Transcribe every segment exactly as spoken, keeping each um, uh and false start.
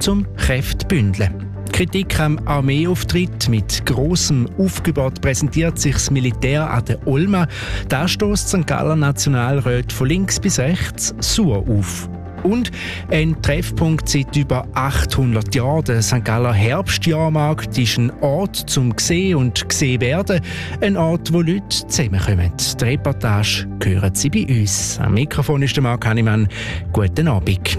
zum Kräfte bündeln. Kritik am Armeeauftritt. Mit grossem Aufgebot präsentiert sich das Militär an der Olma. Da stösst Sankt Galler Nationalrat von links bis rechts sauer auf. Und ein Treffpunkt seit über achthundert Jahren. Der Sankt Galler Herbstjahrmarkt ist ein Ort zum Sehen und gesehen werden. Ein Ort, wo Leute zusammenkommen. Die Reportage hören Sie bei uns. Am Mikrofon ist der Marc Hannemann. Guten Abend.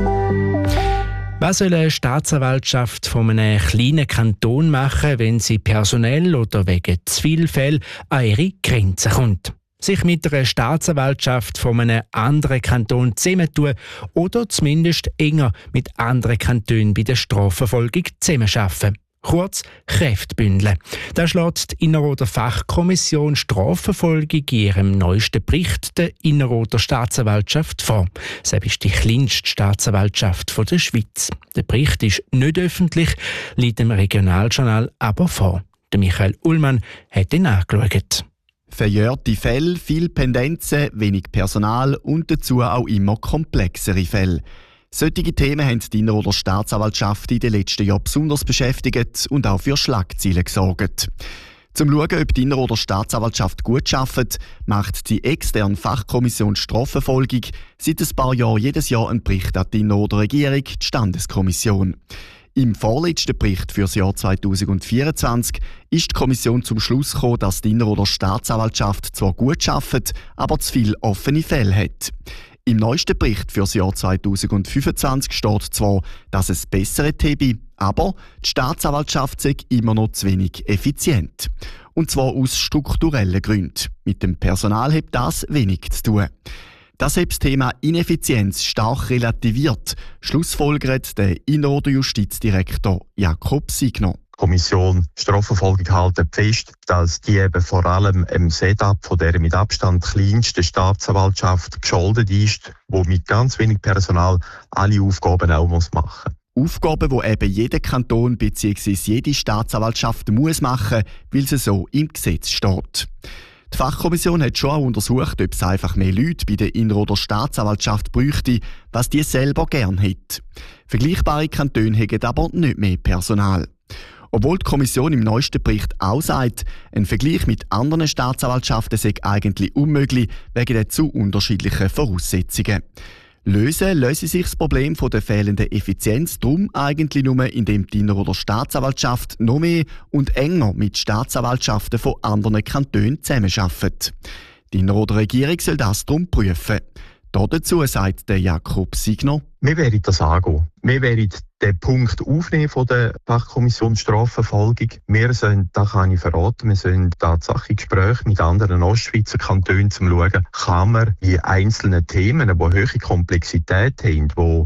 Was soll eine Staatsanwaltschaft von einem kleinen Kanton machen, wenn sie personell oder wegen zu vielen Fällen an ihre Grenzen kommt? Sich mit einer Staatsanwaltschaft von einem anderen Kanton zusammentun oder zumindest enger mit anderen Kantonen bei der Strafverfolgung zusammenarbeiten. Kurz Kräfte bündeln. Das schlägt die Innerrhoder Fachkommission Strafverfolgung in ihrem neuesten Bericht der Innerrhoder Staatsanwaltschaft vor. Das ist die kleinste Staatsanwaltschaft der Schweiz. Der Bericht ist nicht öffentlich, liegt im Regionaljournal aber vor. Der Michael Ullmann hat ihn angeschaut. Verjährte Fälle, viel Pendenzen, wenig Personal und dazu auch immer komplexere Fälle. Solche Themen haben die Innerrhoder Staatsanwaltschaft in den letzten Jahren besonders beschäftigt und auch für Schlagzeilen gesorgt. Zum Schauen, ob die Innerrhoder Staatsanwaltschaft gut arbeitet, macht die externe Fachkommission Strafverfolgung seit ein paar Jahren jedes Jahr einen Bericht an die Innerrhoder Regierung, die Standeskommission. Im vorletzten Bericht für das Jahr zweitausendvierundzwanzig ist die Kommission zum Schluss gekommen, dass die Innerrhoder Staatsanwaltschaft zwar gut arbeitet, aber zu viele offene Fälle hat. Im neuesten Bericht für das Jahr zweitausendfünfundzwanzig steht zwar, dass es bessere habe, aber die Staatsanwaltschaft sei immer noch zu wenig effizient. Und zwar aus strukturellen Gründen. Mit dem Personal hat das wenig zu tun. Das hat das Thema Ineffizienz stark relativiert, schlussfolgert der Innerrhoder Justizdirektor Jakob Signo. Die Kommission Strafverfolgung hält fest, dass die eben vor allem im Setup von der mit Abstand kleinsten Staatsanwaltschaft geschuldet ist, wo mit ganz wenig Personal alle Aufgaben auch machen muss. Aufgaben, die eben jeder Kanton bzw. jede Staatsanwaltschaft muss machen, weil sie so im Gesetz steht. Die Fachkommission hat schon auch untersucht, ob es einfach mehr Leute bei der Innerrhoder Staatsanwaltschaft bräuchte, was die selber gern hätte. Vergleichbare Kantone hätten aber nicht mehr Personal. Obwohl die Kommission im neuesten Bericht auch sagt, ein Vergleich mit anderen Staatsanwaltschaften sei eigentlich unmöglich wegen der zu unterschiedlichen Voraussetzungen. Lösen löse sich das Problem von der fehlenden Effizienz darum eigentlich nur, indem die Innerrhoder Staatsanwaltschaft noch mehr und enger mit Staatsanwaltschaften von anderen Kantonen zusammenarbeitet. Die Innerrhoder Regierung soll das darum prüfen. Dazu sagt der Jakob Signo: Wir werden das angehen. Wir werden den Punkt aufnehmen von der Fachkommission Strafverfolgung. Wir sollen, da kann ich verraten, wir sollen tatsächlich Gespräche mit anderen Ostschweizer Kantonen um zu schauen, kann man die einzelnen Themen, die hohe Komplexität haben, die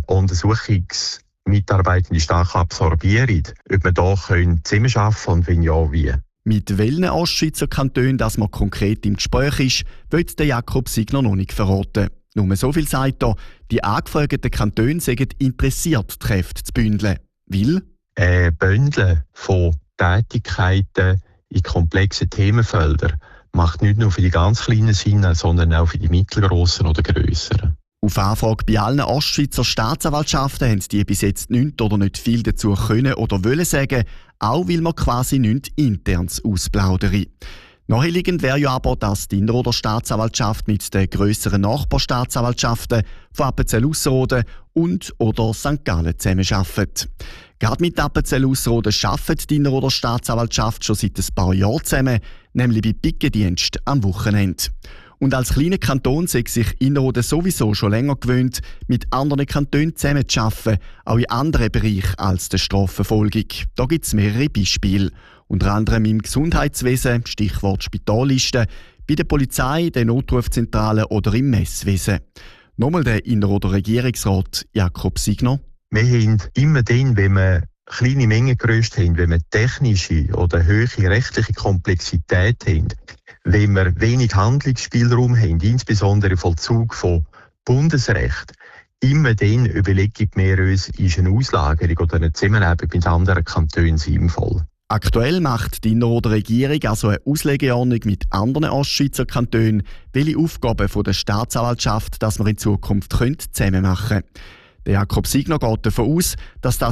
Untersuchungsmitarbeitende stark absorbieren, ob wir da zusammenarbeiten können und wenn ja, wie. Mit welchen Ostschweizer Kantonen das man konkret im Gespräch ist, wird der Jakob Signo noch nicht verraten. Nur so viel sagt er, die angefragten Kantone sind interessiert, die Kräfte zu bündeln. Weil? Ein Bündeln von Tätigkeiten in komplexen Themenfeldern macht nicht nur für die ganz kleinen Sinn, sondern auch für die mittelgrossen oder grösseren. Auf Anfrage bei allen Ostschweizer Staatsanwaltschaften haben die bis jetzt nichts oder nicht viel dazu können oder wollen sagen, auch weil man quasi nichts Internes ausplaudern. Naheliegend wäre ja aber, dass die Innerrhoder Staatsanwaltschaft mit den grösseren Nachbarstaatsanwaltschaften von Appenzell-Ausserrhoden und oder Sankt Gallen zusammenarbeitet. Gerade mit Appenzell-Ausserrhoden arbeitet die Innerrhoder Staatsanwaltschaft schon seit ein paar Jahren zusammen, nämlich bei Pickendienst am Wochenende. Und als kleiner Kanton sei sich Innerrhoden sowieso schon länger gewöhnt, mit anderen Kantonen zusammenzuarbeiten, auch in anderen Bereichen als der Strafverfolgung. Da gibt es mehrere Beispiele. Unter anderem im Gesundheitswesen, Stichwort Spitallisten, bei der Polizei, der Notrufzentrale oder im Messwesen. Nochmal der Innerrhoder Regierungsrat Jakob Signo. Wir haben immer dann, wenn wir kleine Mengengröße haben, wenn wir technische oder hohe rechtliche Komplexität haben, wenn wir wenig Handlungsspielraum haben, insbesondere im Vollzug von Bundesrecht, immer dann überlegen wir uns, ist eine Auslagerung oder eine Zusammenarbeit mit anderen Kantonen sinnvoll. Aktuell macht die Innerrhoder Regierung also eine Auslegeordnung mit anderen Ostschweizer Kantonen, welche Aufgaben von der Staatsanwaltschaft, dass wir in Zukunft zusammen machen können. Der Jakob Signo geht davon aus, dass das